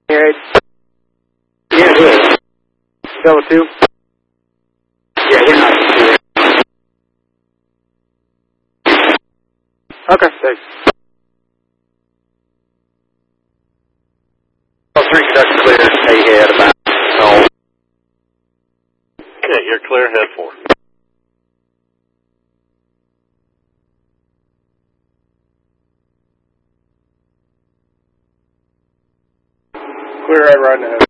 Here, Yeah, good. Delta 2. Yeah, we're not sure. Okay, thanks. Oh, 3 conduct clear, stay head about. No. Okay, you're clear, head 4. Clear right ahead.